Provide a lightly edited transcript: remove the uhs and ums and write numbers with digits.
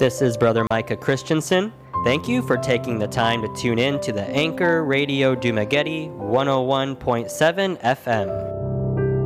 This is Brother Micah Christensen. Thank you for taking the time to tune in to the Anchor Radio Dumaguete 101.7 FM.